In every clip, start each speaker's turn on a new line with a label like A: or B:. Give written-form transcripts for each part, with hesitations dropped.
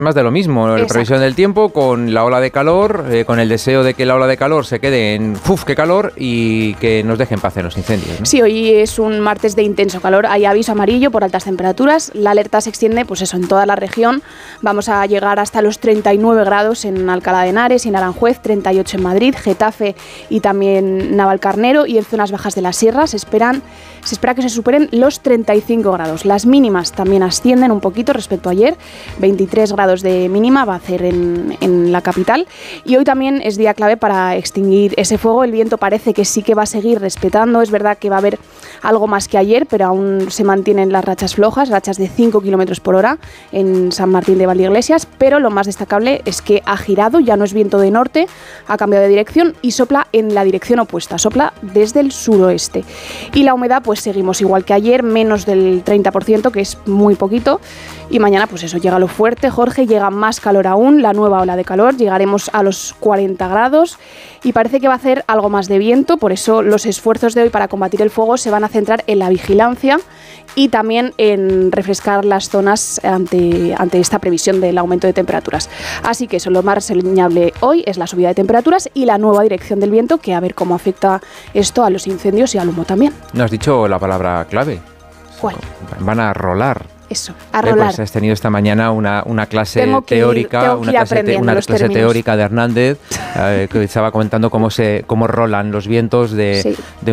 A: más de lo mismo, la previsión del tiempo con la ola de calor, con el deseo de que la ola de calor se quede en ¡uf, qué calor! Y que nos deje en paz en los incendios, ¿no?
B: Sí, hoy es un martes de intenso calor, hay aviso amarillo por altas temperaturas, la alerta se extiende pues eso en toda la región, vamos a llegar hasta los 39 grados en Alcalá de Henares y en Aranjuez, 38 en Madrid, Getafe y también Navalcarnero, y en zonas bajas de la sierra se espera que se superen los 35 grados. Las mínimas también ascienden un poquito respecto a ayer, 23 grados de mínima va a hacer en la capital, y hoy también es día clave para extinguir ese fuego. El viento parece que sí que va a seguir respetando, es verdad que va a haber algo más que ayer, pero aún se mantienen las rachas flojas, rachas de 5 km por hora en San Martín de Valdeiglesias, pero lo más destacable es que ha girado, ya no es viento de norte, ha cambiado de dirección y sopla en la dirección opuesta, sopla desde el suroeste. Y la humedad pues seguimos igual que ayer, menos del 30%, que es muy poquito, y mañana pues eso, llega lo fuerte, Jorge, llega más calor aún, la nueva ola de calor, llegaremos a los 40 grados y parece que va a hacer algo más de viento, por eso los esfuerzos de hoy para combatir el fuego se van a centrar en la vigilancia y también en refrescar las zonas ante esta previsión del aumento de temperaturas. Así que eso, lo más reseñable hoy es la subida de temperaturas y la nueva dirección del viento, que a ver cómo afecta esto a los incendios y al humo también.
A: No has dicho la palabra clave.
B: ¿Cuál?
A: Van a rolar.
B: Eso, a rolar.
A: Pues has tenido esta mañana una clase teórica, una clase teórica de Hernández, que estaba comentando cómo rolan los vientos es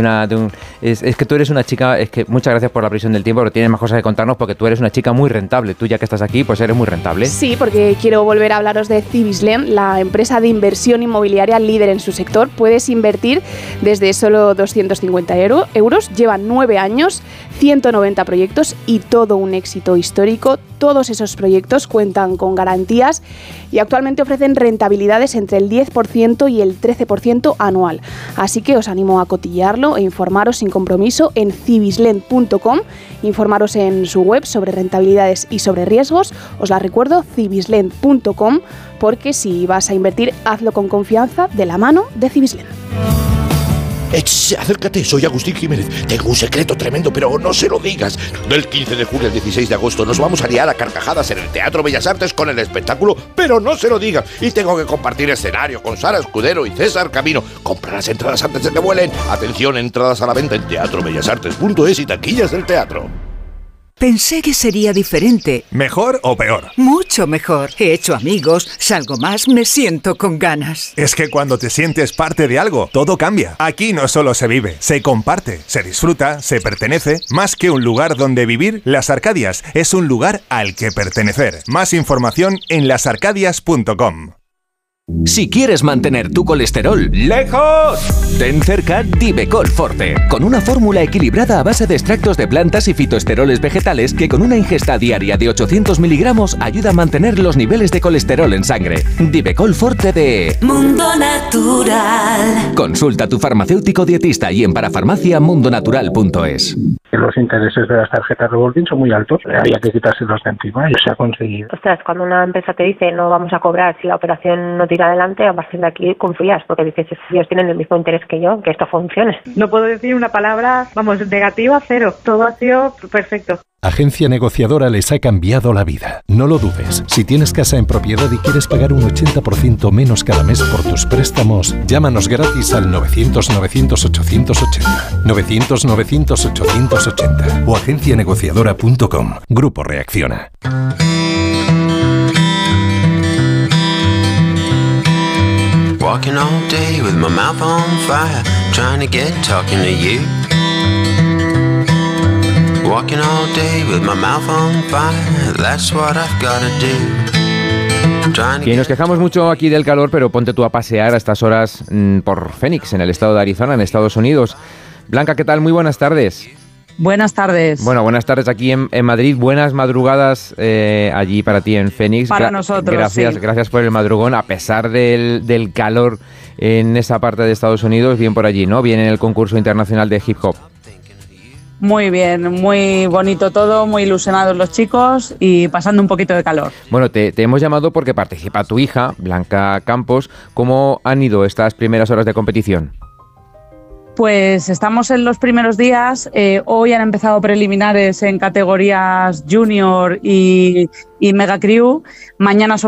A: que tú eres una chica, es que muchas gracias por la previsión del tiempo, pero tienes más cosas que contarnos porque tú eres una chica muy rentable. Tú ya que estás aquí, pues eres muy rentable.
B: Sí, porque quiero volver a hablaros de Cibislen, la empresa de inversión inmobiliaria líder en su sector. Puedes invertir desde solo 250 euros, llevan 9 años, 190 proyectos y todo un éxito histórico. Todos esos proyectos cuentan con garantías y actualmente ofrecen rentabilidades entre el 10% y el 13% anual. Así que os animo a cotillarlo e informaros sin compromiso en cibislen.com, informaros en su web sobre rentabilidades y sobre riesgos. Os la recuerdo, cibislen.com, porque si vas a invertir, hazlo con confianza de la mano de Cibislen.
C: Acércate, soy Agustín Jiménez. Tengo un secreto tremendo, pero no se lo digas. Del 15 de julio al 16 de agosto nos vamos a liar a carcajadas en el Teatro Bellas Artes con el espectáculo, pero no se lo digas. Y tengo que compartir escenario con Sara Escudero y César Camino. Compra las entradas antes de que vuelen. Atención, entradas a la venta en teatrobellasartes.es y taquillas del teatro.
D: Pensé que sería diferente.
E: ¿Mejor o peor?
D: Mucho mejor. He hecho amigos, salgo más, me siento con ganas.
E: Es que cuando te sientes parte de algo, todo cambia. Aquí no solo se vive, se comparte, se disfruta, se pertenece. Más que un lugar donde vivir, Las Arcadias es un lugar al que pertenecer. Más información en lasarcadias.com.
F: Si quieres mantener tu colesterol lejos, ten cerca Divecol Forte, con una fórmula equilibrada a base de extractos de plantas y fitoesteroles vegetales que con una ingesta diaria de 800 miligramos ayuda a mantener los niveles de colesterol en sangre. Divecol Forte de
G: Mundo Natural.
F: Consulta a tu farmacéutico dietista y en parafarmaciamundonatural.es.
H: Los intereses de las tarjetas revolving son muy altos, había que quitárselos de encima y se ha conseguido.
I: Ostras, cuando una empresa te dice no vamos a cobrar si la operación no tira adelante, a partir de aquí confías, porque dices, ellos tienen el mismo interés que yo, que esto funcione.
J: No puedo decir una palabra, negativa, cero. Todo ha sido perfecto.
K: Agencia Negociadora les ha cambiado la vida. No lo dudes. Si tienes casa en propiedad y quieres pagar un 80% menos cada mes por tus préstamos, llámanos gratis al 900-900-880. 900-900-880 o agencianegociadora.com. Grupo Reacciona.
L: Walking all day with my mouth on fire, trying to get talking to you. Walking all day with my mouth on fire, that's what I've gotta do.
A: Y nos quejamos mucho aquí del calor, pero ponte tú a pasear a estas horas por Phoenix, en el estado de Arizona, en Estados Unidos. Blanca, ¿qué tal? Muy buenas tardes.
M: Buenas tardes.
A: Bueno, buenas tardes aquí en Madrid. Buenas madrugadas allí para ti en Phoenix.
M: Para nosotros,
A: gracias, sí. Gracias por el madrugón, a pesar del calor en esa parte de Estados Unidos. Bien por allí, ¿no? Bien en el concurso internacional de hip hop.
M: Muy bien, muy bonito todo, muy ilusionados los chicos y pasando un poquito de calor.
A: Bueno, te hemos llamado porque participa tu hija, Blanca Campos. ¿Cómo han ido estas primeras horas de competición?
M: Pues estamos en los primeros días. Hoy han empezado preliminares en categorías junior y mega crew. Mañana